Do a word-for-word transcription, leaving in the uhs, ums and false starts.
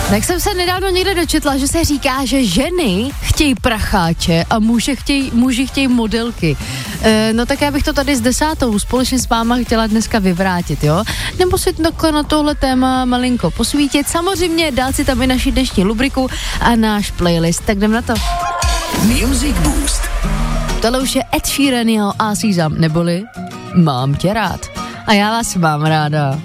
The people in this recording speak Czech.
Tak jsem se nedávno někde dočetla, že se říká, že ženy chtějí pracháče a muži chtějí, muži chtějí modelky. E, no tak já bych to tady s desátou společně s váma chtěla dneska vyvrátit, jo? Nebo si na tohle téma malinko posvítit. Samozřejmě dát si tam i naši dnešní rubriku a náš playlist. Tak jdem na to. Music Boost. Tohle už je Ed Sheeran a Season, neboli Mám tě rád. A já vás mám ráda.